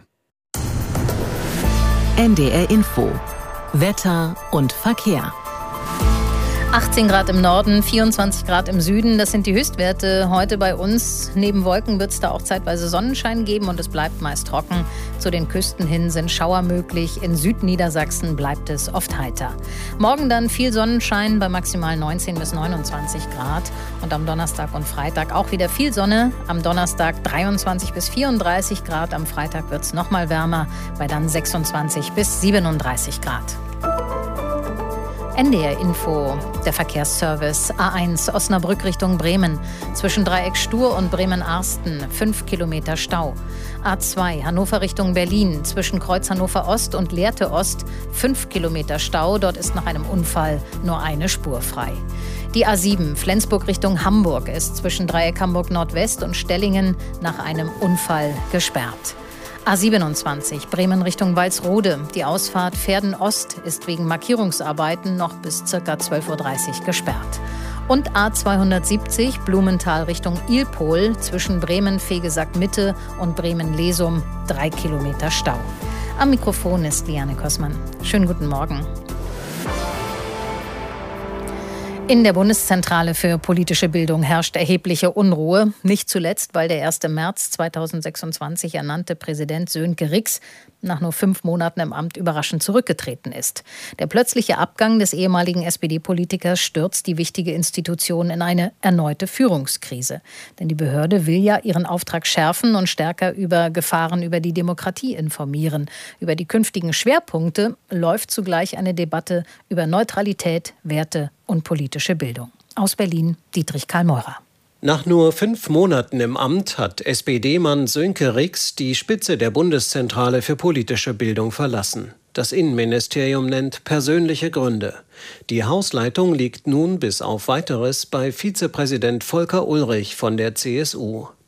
Speaker 1: N D R Info. Wetter und Verkehr.
Speaker 6: achtzehn Grad im Norden, vierundzwanzig Grad im Süden. Das sind die Höchstwerte heute bei uns. Neben Wolken wird es da auch zeitweise Sonnenschein geben und es bleibt meist trocken. Zu den Küsten hin sind Schauer möglich. In Südniedersachsen bleibt es oft heiter. Morgen dann viel Sonnenschein bei maximal neunzehn bis neunundzwanzig Grad. Und am Donnerstag und Freitag auch wieder viel Sonne. Am Donnerstag dreiundzwanzig bis vierunddreißig Grad. Am Freitag wird es noch mal wärmer bei dann sechsundzwanzig bis siebenunddreißig Grad. N D R Info, der Verkehrsservice A eins Osnabrück Richtung Bremen. Zwischen Dreieck Stur und Bremen-Arsten fünf Kilometer Stau. A zwei Hannover Richtung Berlin. Zwischen Kreuz Hannover Ost und Lehrte Ost fünf Kilometer Stau. Dort ist nach einem Unfall nur eine Spur frei. Die A sieben Flensburg Richtung Hamburg ist zwischen Dreieck Hamburg Nordwest und Stellingen nach einem Unfall gesperrt. A siebenundzwanzig Bremen Richtung Walsrode. Die Ausfahrt Verden Ost ist wegen Markierungsarbeiten noch bis ca. zwölf Uhr dreißig gesperrt. Und A zweihundertsiebzig Blumenthal Richtung Ilpol zwischen Bremen-Vegesack Mitte und Bremen-Lesum drei Kilometer Stau. Am Mikrofon ist Liane Kossmann. Schönen guten Morgen. In der Bundeszentrale für politische Bildung herrscht erhebliche Unruhe. Nicht zuletzt, weil der erste März zweitausendsechsundzwanzig ernannte Präsident Sönke Rix nach nur fünf Monaten im Amt überraschend zurückgetreten ist. Der plötzliche Abgang des ehemaligen S P D-Politikers stürzt die wichtige Institution in eine erneute Führungskrise. Denn die Behörde will ja ihren Auftrag schärfen und stärker über Gefahren über die Demokratie informieren. Über die künftigen Schwerpunkte läuft zugleich eine Debatte über Neutralität, Werte und politische Bildung. Aus Berlin, Dietrich Karl Meurer.
Speaker 8: Nach nur fünf Monaten im Amt hat S P D-Mann Sönke Rix die Spitze der Bundeszentrale für politische Bildung verlassen. Das Innenministerium nennt persönliche Gründe. Die Hausleitung liegt nun bis auf Weiteres bei Vizepräsident Volker Ullrich von der C S U.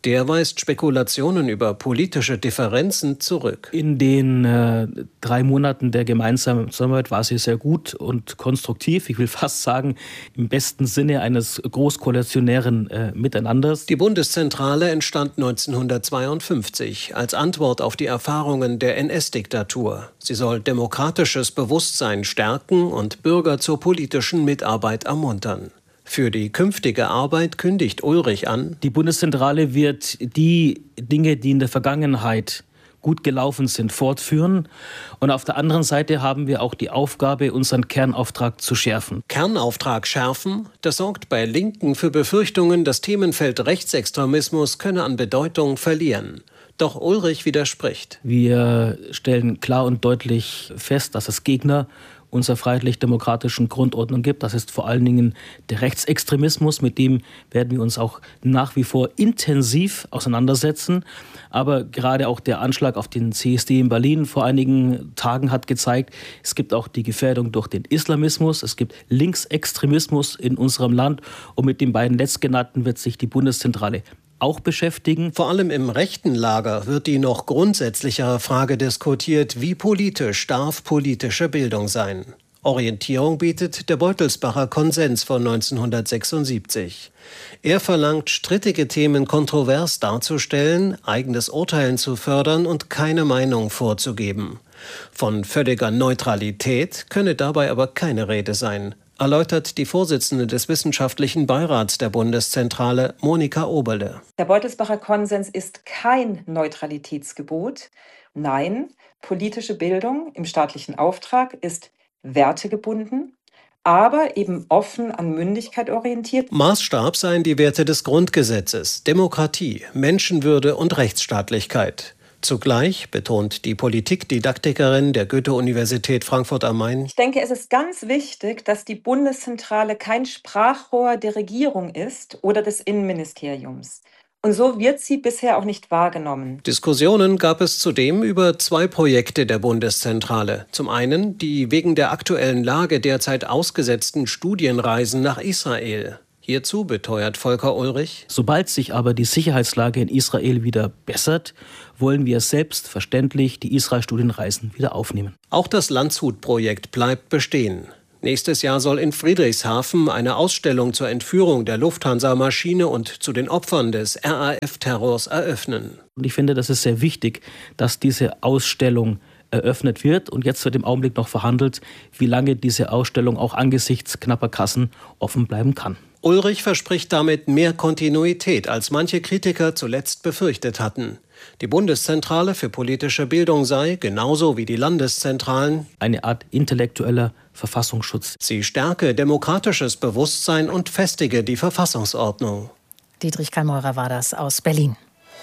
Speaker 8: Der weist Spekulationen über politische Differenzen zurück.
Speaker 7: In den äh, drei Monaten der gemeinsamen Zusammenarbeit war sie sehr gut und konstruktiv. Ich will fast sagen, im besten Sinne eines großkoalitionären äh, Miteinanders.
Speaker 8: Die Bundeszentrale entstand neunzehnhundertzweiundfünfzig als Antwort auf die Erfahrungen der N S-Diktatur. Sie soll demokratisches Bewusstsein stärken und Bürger zur politischen Mitarbeit ermuntern. Für die künftige Arbeit kündigt Ulrich an:
Speaker 7: Die Bundeszentrale wird die Dinge, die in der Vergangenheit gut gelaufen sind, fortführen. Und auf der anderen Seite haben wir auch die Aufgabe, unseren Kernauftrag zu schärfen.
Speaker 8: Kernauftrag schärfen? Das sorgt bei Linken für Befürchtungen, das Themenfeld Rechtsextremismus könne an Bedeutung verlieren. Doch Ulrich widerspricht.
Speaker 7: Wir stellen klar und deutlich fest, dass es Gegner unserer freiheitlich-demokratischen Grundordnung gibt. Das ist vor allen Dingen der Rechtsextremismus, mit dem werden wir uns auch nach wie vor intensiv auseinandersetzen. Aber gerade auch der Anschlag auf den C S D in Berlin vor einigen Tagen hat gezeigt, es gibt auch die Gefährdung durch den Islamismus, es gibt Linksextremismus in unserem Land, und mit den beiden letztgenannten wird sich die Bundeszentrale auch beschäftigen.
Speaker 8: Vor allem im rechten Lager wird die noch grundsätzlichere Frage diskutiert: Wie politisch darf politische Bildung sein? Orientierung bietet der Beutelsbacher Konsens von neunzehnhundertsechsundsiebzig. Er verlangt, strittige Themen kontrovers darzustellen, eigenes Urteilen zu fördern und keine Meinung vorzugeben. Von völliger Neutralität könne dabei aber keine Rede sein, erläutert die Vorsitzende des Wissenschaftlichen Beirats der Bundeszentrale, Monika Oberle.
Speaker 9: Der Beutelsbacher Konsens ist kein Neutralitätsgebot. Nein, politische Bildung im staatlichen Auftrag ist wertegebunden, aber eben offen an Mündigkeit orientiert.
Speaker 8: Maßstab seien die Werte des Grundgesetzes, Demokratie, Menschenwürde und Rechtsstaatlichkeit. Zugleich betont die Politikdidaktikerin der Goethe-Universität Frankfurt am Main:
Speaker 9: Ich denke, es ist ganz wichtig, dass die Bundeszentrale kein Sprachrohr der Regierung ist oder des Innenministeriums. Und so wird sie bisher auch nicht wahrgenommen.
Speaker 8: Diskussionen gab es zudem über zwei Projekte der Bundeszentrale. Zum einen die wegen der aktuellen Lage derzeit ausgesetzten Studienreisen nach Israel. Hierzu beteuert Volker Ulrich:
Speaker 7: Sobald sich aber die Sicherheitslage in Israel wieder bessert, wollen wir selbstverständlich die Israel-Studienreisen wieder aufnehmen.
Speaker 8: Auch das Landshut-Projekt bleibt bestehen. Nächstes Jahr soll in Friedrichshafen eine Ausstellung zur Entführung der Lufthansa-Maschine und zu den Opfern des R A F-Terrors eröffnen.
Speaker 7: Und ich finde, das ist sehr wichtig, dass diese Ausstellung eröffnet wird. Und jetzt wird im Augenblick noch verhandelt, wie lange diese Ausstellung auch angesichts knapper Kassen offen bleiben kann.
Speaker 8: Ulrich verspricht damit mehr Kontinuität, als manche Kritiker zuletzt befürchtet hatten. Die Bundeszentrale für politische Bildung sei, genauso wie die Landeszentralen,
Speaker 7: eine Art intellektueller Verfassungsschutz.
Speaker 8: Sie stärke demokratisches Bewusstsein und festige die Verfassungsordnung.
Speaker 6: Dietrich Kallmeurer war das aus Berlin.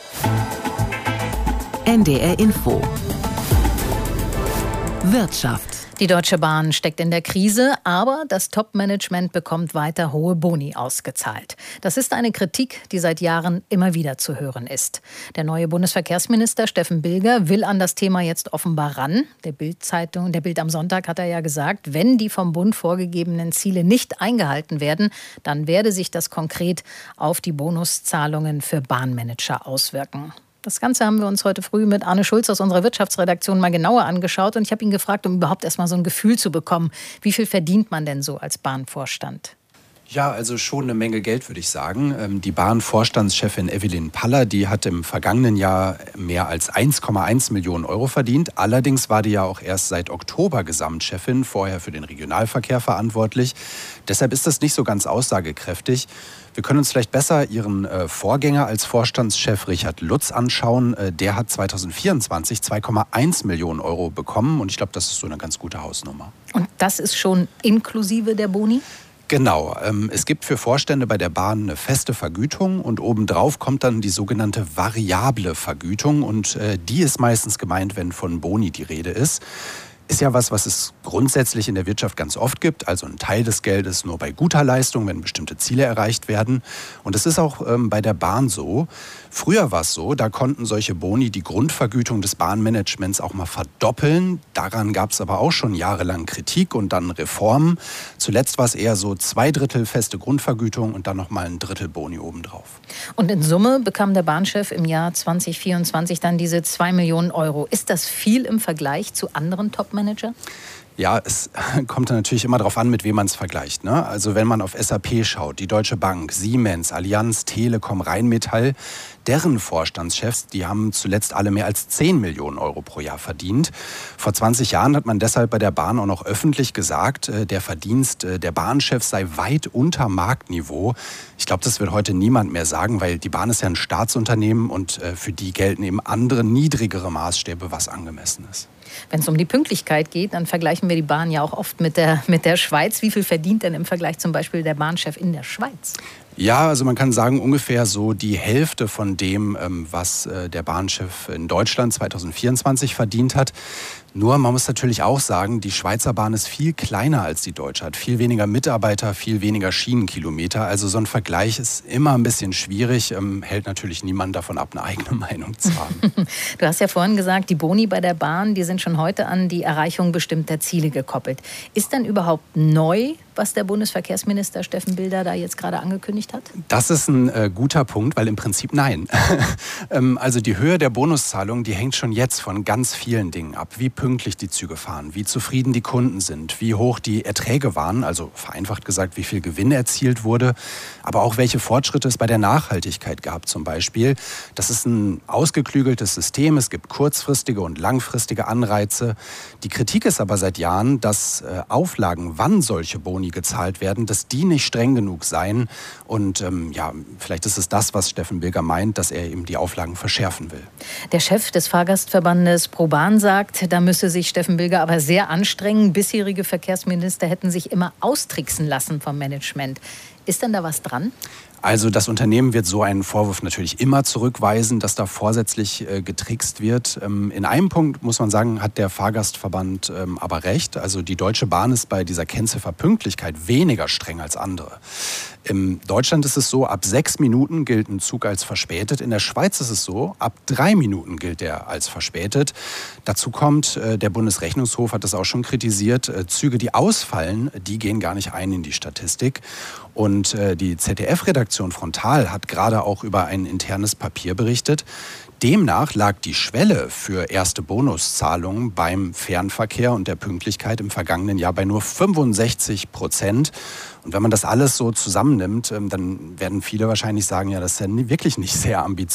Speaker 1: N D R Info. Wirtschaft.
Speaker 6: Die Deutsche Bahn steckt in der Krise, aber das Top-Management bekommt weiter hohe Boni ausgezahlt. Das ist eine Kritik, die seit Jahren immer wieder zu hören ist. Der neue Bundesverkehrsminister Steffen Bilger will an das Thema jetzt offenbar ran. Der Bild-Zeitung, der Bild am Sonntag hat er ja gesagt, wenn die vom Bund vorgegebenen Ziele nicht eingehalten werden, dann werde sich das konkret auf die Bonuszahlungen für Bahnmanager auswirken. Das Ganze haben wir uns heute früh mit Arne Schulz aus unserer Wirtschaftsredaktion mal genauer angeschaut. Und ich habe ihn gefragt, um überhaupt erst mal so ein Gefühl zu bekommen, wie viel verdient man denn so als Bahnvorstand?
Speaker 10: Ja, also schon eine Menge Geld, würde ich sagen. Die Bahnvorstandschefin Evelyn Paller, die hat im vergangenen Jahr mehr als eins Komma eins Millionen Euro verdient. Allerdings war die ja auch erst seit Oktober Gesamtchefin, vorher für den Regionalverkehr verantwortlich. Deshalb ist das nicht so ganz aussagekräftig. Wir können uns vielleicht besser ihren äh, Vorgänger als Vorstandschef Richard Lutz anschauen. Äh, der hat zweitausendvierundzwanzig zwei Komma eins Millionen Euro bekommen. Und ich glaube, das ist so eine ganz gute Hausnummer.
Speaker 6: Und das ist schon inklusive der Boni?
Speaker 10: Genau. Ähm, es gibt für Vorstände bei der Bahn eine feste Vergütung und obendrauf kommt dann die sogenannte variable Vergütung. Und äh, die ist meistens gemeint, wenn von Boni die Rede ist. ist ja was, was es grundsätzlich in der Wirtschaft ganz oft gibt. Also ein Teil des Geldes nur bei guter Leistung, wenn bestimmte Ziele erreicht werden. Und es ist auch ähm, bei der Bahn so. Früher war es so, da konnten solche Boni die Grundvergütung des Bahnmanagements auch mal verdoppeln. Daran gab es aber auch schon jahrelang Kritik und dann Reformen. Zuletzt war es eher so zwei Drittel feste Grundvergütung und dann noch mal ein Drittel Boni obendrauf.
Speaker 6: Und in Summe bekam der Bahnchef im Jahr zwanzig vierundzwanzig dann diese zwei Millionen Euro. Ist das viel im Vergleich zu anderen Top-Managern?
Speaker 10: Ja, es kommt dann natürlich immer darauf an, mit wem man es vergleicht, ne? Also wenn man auf S A P schaut, die Deutsche Bank, Siemens, Allianz, Telekom, Rheinmetall, deren Vorstandschefs, die haben zuletzt alle mehr als zehn Millionen Euro pro Jahr verdient. Vor zwanzig Jahren hat man deshalb bei der Bahn auch noch öffentlich gesagt, der Verdienst der Bahnchefs sei weit unter Marktniveau. Ich glaube, das wird heute niemand mehr sagen, weil die Bahn ist ja ein Staatsunternehmen und für die gelten eben andere, niedrigere Maßstäbe, was angemessen ist.
Speaker 6: Wenn es um die Pünktlichkeit geht, dann vergleichen wir die Bahn ja auch oft mit der, mit der Schweiz. Wie viel verdient denn im Vergleich zum Beispiel der Bahnchef in der Schweiz?
Speaker 10: Ja, also man kann sagen, ungefähr so die Hälfte von dem, was der Bahnchef in Deutschland zwanzig vierundzwanzig verdient hat. Nur, man muss natürlich auch sagen, die Schweizer Bahn ist viel kleiner als die deutsche, hat viel weniger Mitarbeiter, viel weniger Schienenkilometer. Also so ein Vergleich ist immer ein bisschen schwierig, ähm, hält natürlich niemand davon ab, eine eigene Meinung zu haben.
Speaker 6: Du hast ja vorhin gesagt, die Boni bei der Bahn, die sind schon heute an die Erreichung bestimmter Ziele gekoppelt. Ist denn überhaupt neu, was der Bundesverkehrsminister Steffen Bilder da jetzt gerade angekündigt hat?
Speaker 10: Das ist ein äh, guter Punkt, weil im Prinzip nein. ähm, also die Höhe der Bonuszahlung, die hängt schon jetzt von ganz vielen Dingen ab. Wie pünktlich die Züge fahren, wie zufrieden die Kunden sind, wie hoch die Erträge waren, also vereinfacht gesagt, wie viel Gewinn erzielt wurde, aber auch welche Fortschritte es bei der Nachhaltigkeit gab zum Beispiel. Das ist ein ausgeklügeltes System, es gibt kurzfristige und langfristige Anreize. Die Kritik ist aber seit Jahren, dass äh, Auflagen, wann solche Boni gezahlt werden, dass die nicht streng genug seien und ähm, ja, vielleicht ist es das, was Steffen Bilger meint, dass er eben die Auflagen verschärfen will.
Speaker 6: Der Chef des Fahrgastverbandes ProBahn sagt, da müsse sich Steffen Bilger aber sehr anstrengen. Bisherige Verkehrsminister hätten sich immer austricksen lassen vom Management. Ist denn da was dran?
Speaker 10: Also das Unternehmen wird so einen Vorwurf natürlich immer zurückweisen, dass da vorsätzlich äh, getrickst wird. Ähm, in einem Punkt, muss man sagen, hat der Fahrgastverband ähm, aber recht. Also die Deutsche Bahn ist bei dieser Kennziffer Pünktlichkeit weniger streng als andere. In Deutschland ist es so, ab sechs Minuten gilt ein Zug als verspätet. In der Schweiz ist es so, ab drei Minuten gilt er als verspätet. Dazu kommt, äh, der Bundesrechnungshof hat das auch schon kritisiert, äh, Züge, die ausfallen, die gehen gar nicht ein in die Statistik. Und äh, die Z D F-Redaktion Frontal hat gerade auch über ein internes Papier berichtet. Demnach lag die Schwelle für erste Bonuszahlungen beim Fernverkehr und der Pünktlichkeit im vergangenen Jahr bei nur fünfundsechzig Prozent. Und wenn man das alles so zusammennimmt, dann werden viele wahrscheinlich sagen, ja, das ist ja wirklich nicht sehr ambitioniert.